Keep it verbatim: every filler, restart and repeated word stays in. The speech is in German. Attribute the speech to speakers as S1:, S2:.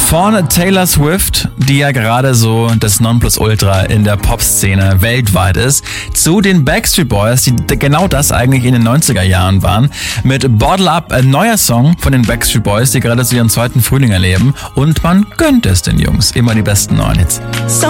S1: Von Taylor Swift, die ja gerade so das Nonplusultra in der Popszene weltweit ist, zu den Backstreet Boys, die genau das eigentlich in den neunziger Jahren waren, mit Bottle Up, ein neuer Song von den Backstreet Boys, die gerade so ihren zweiten Frühling erleben, und man gönnt es den Jungs, immer die besten neuen Hits.